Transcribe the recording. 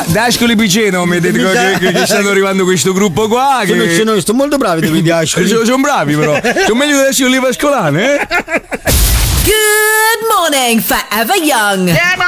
Dascoli Piceno mi ha detto che stanno arrivando questo gruppo qua. Sono molto bravi dove di Ascoli. Sono bravi però. Sono meglio di Dascoli Pascolane, eh? Good morning, Forever Young. Yeah,